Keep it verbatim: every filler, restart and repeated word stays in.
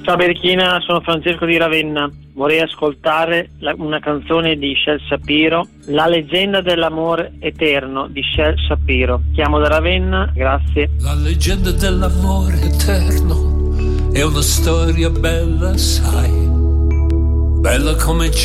Ciao Berichina, sono Francesco di Ravenna. Vorrei ascoltare la, una canzone di Shel Shapiro, La leggenda dell'amore eterno di Shel Shapiro. Chiamo da Ravenna, grazie. La leggenda dell'amore eterno è una storia bella, sai, bella come